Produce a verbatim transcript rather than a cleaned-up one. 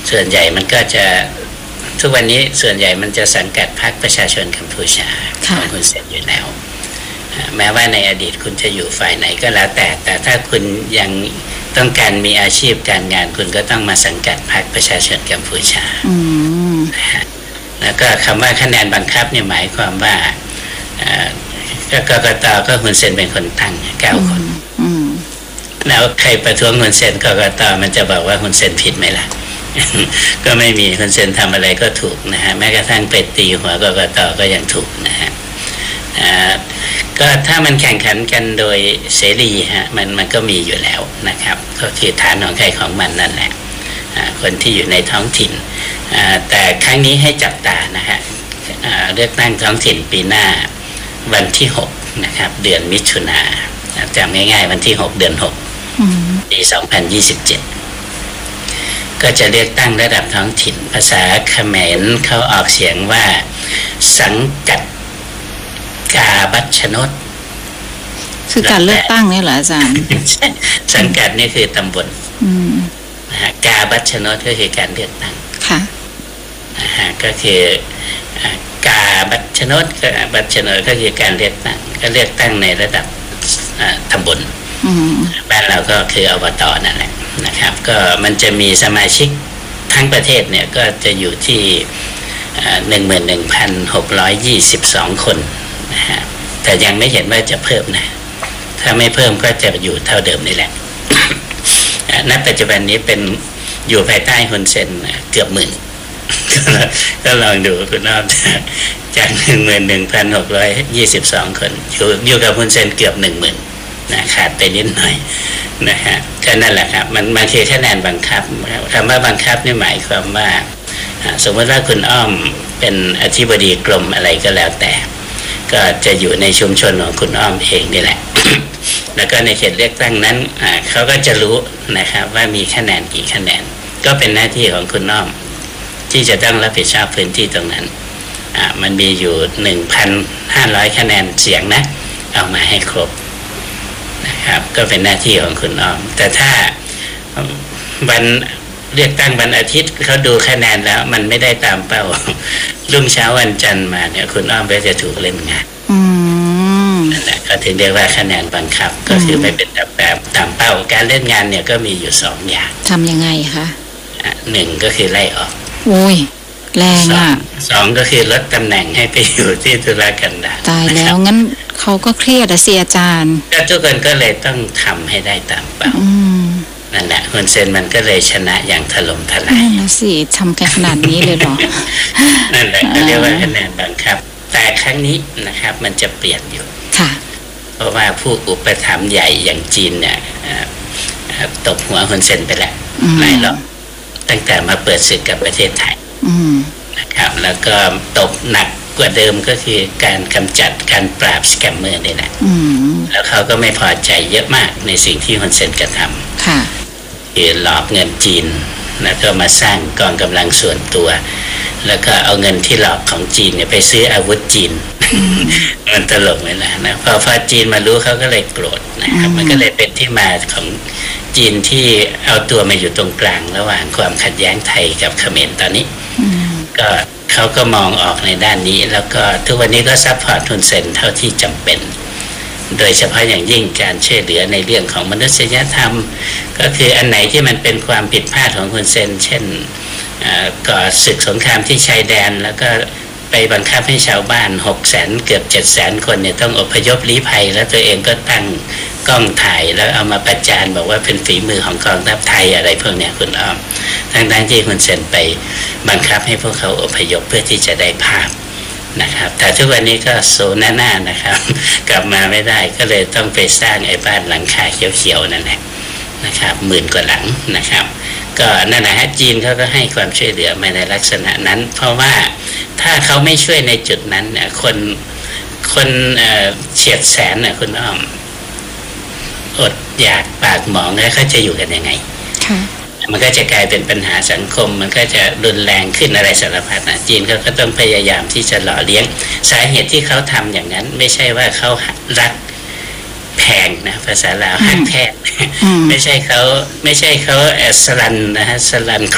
ส่วนใหญ่มันก็จะทุกวันนี้ส่วนใหญ่มันจะสังกัดพรรคประชาชนกัมพูชาของคุณเซนอยู่แล้วแม้ว่าในอดีตคุณจะอยู่ฝ่ายไหนก็แล้วแต่แต่ถ้าคุณยังต้องการมีอาชีพการงานคุณก็ต้องมาสังกัดพรรคประชาชนกัมพูชาแล้วก็คำว่าคะแนนบังคับเนี่ยหมายความว่าก็กกตก็คุณเซนเป็นคนตั้งเก้าคนแล้วใครประท้วงคุณเซนกกตมันจะบอกว่าคุณเซนผิดไหมล่ะ ก็ไม่มีคุณเซนทำอะไรก็ถูกนะฮะแม้กระทั่งไปตีหัวกกตก็ยังถูกนะฮะก็ถ้ามันแข่งขันกันโดยเสรีฮะมันมันก็มีอยู่แล้วนะครับก็คือฐานของใครของมันนั่นแหละคนที่อยู่ในท้องถิ่นแต่ครั้งนี้ให้จับตานะฮะเลือกตั้งท้องถิ่นปีหน้าวันที่หกนะครับเดือนมิถุนาจำง่ายๆวันที่หกเดือนหกปีสองพันยี่สิบเจ็ดก็จะเลือกตั้งระดับท้องถิ่นภาษาเขมรเขาออกเสียงว่าสังกัดกาบัชนดคือการเลือกตั้งนี่เหรออาจารย์สังกัดนี่คือตำบลนะฮะกาบัชนดก็คือการเลือกตั้งค่ะนะฮะก็คือกาบัชนดก็บัชนดก็คือการเลือกตั้งก็เลือกตั้งในระดับตำบลบ้านเราก็คืออบต.นั่นแหละนะครับก็มันจะมีสมาชิกทั้งประเทศเนี่ยก็จะอยู่ที่หนึ่งหมื่นหนึ่งพันหกร้อยยี่สิบสองคนนะฮะแต่ยังไม่เห็นว่าจะเพิ่มนะถ้าไม่เพิ่มก็จะอยู่เท่าเดิมนี่แหละ ณ ปัจจุบันนี้เป็นอยู่ภายใต้ฮุนเซนเกือบหมื่น ก็ลองดูคุณน้องจากหนึ่งหมื่นหนึ่งพันหกร้อยยี่สิบสองคนอยู่อยู่กับฮุนเซนเกือบหนึ่งหมื่นนะขาดไปนิดหน่อยนะฮะก็นั่นแหละครับมันมันคือคะแนนบังคับคำว่าบังคับนี่หมายความว่าสมมติว่าคุณอ้อมเป็นอธิบดีกรมอะไรก็แล้วแต่ก็จะอยู่ในชุมชนของคุณอ้อมเองนี่แหละ แล้วก็ในเขตเลือกตั้งนั้นเขาก็จะรู้นะครับว่ามีคะแนนกี่คะแนนก็เป็นหน้าที่ของคุณอ้อมที่จะต้องรับผิดชอบพื้นที่ตรงนั้นมันมีอยู่ หนึ่งพันห้าร้อย คะแนนเสียงนะเอามาให้ครบนะครับก็เป็นหน้าที่ของคุณอ้อมแต่ถ้าวันเลือกตั้งวันอาทิตย์เขาดูคะแนนแล้วมันไม่ได้ตามเป้ารุ่งเช้าวันจันทร์มาเนี่ยคุณอ้อมก็จะถูกเล่นงานนั่นแหละก็ถึงเรียกว่าคะแนนบังคับก็คือไม่เป็นแบบตามเป้าการเล่นงานเนี่ยก็มีอยู่สองอย่างทำยังไงคะหนึ่งก็คือไล่ออกโอ้ยแรงอ่ะสองก็คือลดตำแหน่งให้ไปอยู่ที่ธุรกันดารตายแล้วงั้นเขาก็เครียดอะเสียอาจารย์ก็ทุกคนก็เลยต้องทำให้ได้ตามเป้านั่นแหละฮุนเซนมันก็เลยชนะอย่างถล่มทลายนั่นสิทำกันขนาดนี้เลยหรอนั่นแหละก็เรียกว่าคะแนนบังคับแต่ครั้งนี้นะครับมันจะเปลี่ยนอยู่ค่ะเพราะว่าผู้อุปถัมภ์ใหญ่อย่างจีนเนี่ยตบหัวฮุนเซนไปแล้วหลายรอบตั้งแต่มาเปิดศึกกับประเทศไทยนะครับแล้วก็ตบหนักกว่าเดิมก็คือการกำจัดการปราบสแกมเมอร์นี่แหละแล้วเขาก็ไม่พอใจเยอะมากในสิ่งที่ฮุนเซนกระทำคือหลอกเงินจีนแล้วก็มาสร้างกองกำลังส่วนตัวแล้วก็เอาเงินที่หลอกของจีนเนี่ยไปซื้ออาวุธจีน มันตลกไหมล่ะนะพอพอจีนมารู้เขาก็เลยโกรธนะครับมันก็เลยเป็นที่มาของจีนที่เอาตัวมาอยู่ตรงกลางระหว่างความขัดแย้งไทยกับเขมรตอนนี้ก็เขาก็มองออกในด้านนี้แล้วก็ทุกวันนี้ก็ซัพพอร์ตฮุนเซนเท่าที่จำเป็นโดยเฉพาะอย่างยิ่งการช่วยเหลือในเรื่องของมนุษยธรรมก็คืออันไหนที่มันเป็นความผิดพลาดของฮุนเซนเช่นก่อศึกสงครามที่ชายแดนแล้วก็ไปบังคับให้ชาวบ้านหกแสนเกือบเจ็ดแสนคนเนี่ยต้องอพยพลี้ภัยแล้วตัวเองก็ตั้งกล้องถ่ายแล้วเอามาประจานบอกว่าเป็นฝีมือของกองทัพไทยอะไรพวกเนี้ยคุณอ้อมทั้งๆที่ฮุนเซนไปบังคับให้พวกเขาอพยพเพื่อที่จะได้ภาพนะครับแต่ทุกวันนี้ก็โซน่าหน้านะครับกลับมาไม่ได้ก็เลยต้องไปสร้างไอ้บ้านหลังคาเขียวๆนั่นแหละนะครับหมื่นกว่าหลังนะครับก็นั่นแหละฮะจีนเขาก็ให้ความช่วยเหลือมาในลักษณะนั้นเพราะว่าถ้าเขาไม่ช่วยในจุดนั้นเนี่ยคนคนเอ่อเฉียดแสนน่ะคุณอ้อมอดอยากปากหมองแล้วเขาจะอยู่กันยังไงมันก็จะกลายเป็นปัญหาสังคมมันก็จะรุนแรงขึ้นอะไรสารพัดนะจีนเขาก็ต้องพยายามที่จะหล่อเลี้ยงสาเหตุที่เขาทำอย่างนั้นไม่ใช่ว่าเขารักแพงนะภาษาลาวฮักแพงไม่ใช่เขาไม่ใช่เขาสลันนะฮะสลันโค